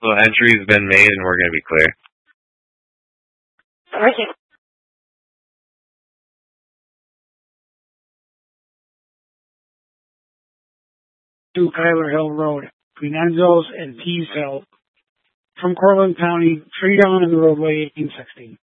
So entry's been made and we're going to be clear. Thank you. To Kyler Hill Road, between Enzo's and Tees Hill, from Cortland County, straight down in the roadway 1860.